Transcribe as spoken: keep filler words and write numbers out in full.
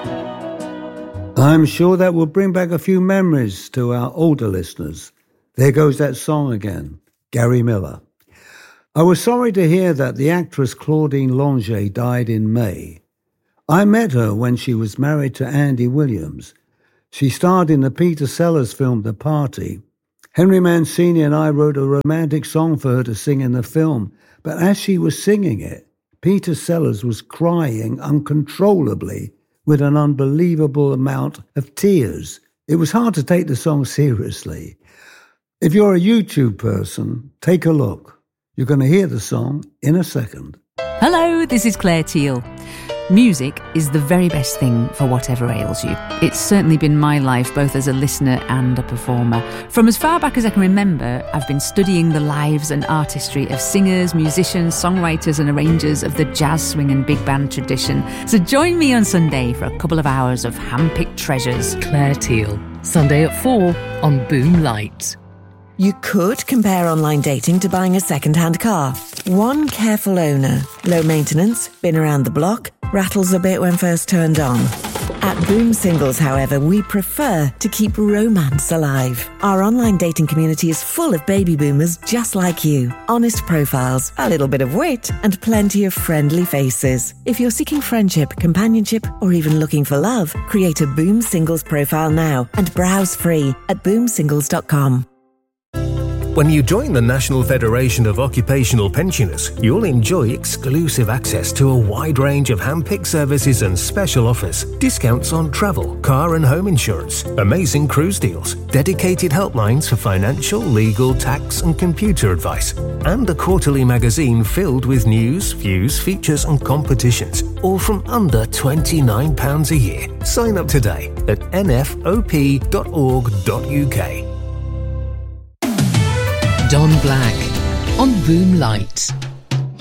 I'm sure that will bring back a few memories to our older listeners. There goes that song again, Gary Miller. I was sorry to hear that the actress Claudine Longet died in May. I met her when she was married to Andy Williams. She starred in the Peter Sellers film The Party. Henry Mancini and I wrote a romantic song for her to sing in the film, but as she was singing it, Peter Sellers was crying uncontrollably with an unbelievable amount of tears. It was hard to take the song seriously. If you're a YouTube person, take a look. You're going to hear the song in a second. Hello, this is Claire Teal. Music is the very best thing for whatever ails you. It's certainly been my life, both as a listener and a performer. From as far back as I can remember, I've been studying the lives and artistry of singers, musicians, songwriters and arrangers of the jazz, swing and big band tradition. So join me on Sunday for a couple of hours of hand-picked treasures. Claire Teal, Sunday at four on Boom Light. You could compare online dating to buying a second-hand car. One careful owner, low maintenance, been around the block, rattles a bit when first turned on. At Boom Singles, however, we prefer to keep romance alive. Our online dating community is full of baby boomers just like you. Honest profiles, a little bit of wit, and plenty of friendly faces. If you're seeking friendship, companionship, or even looking for love, create a Boom Singles profile now and browse free at boom singles dot com. When you join the National Federation of Occupational Pensioners, you'll enjoy exclusive access to a wide range of hand-picked services and special offers, discounts on travel, car and home insurance, amazing cruise deals, dedicated helplines for financial, legal, tax and computer advice, and a quarterly magazine filled with news, views, features and competitions, all from under twenty-nine pounds a year. Sign up today at n f o p dot org dot u k. Don Black on Boom Light.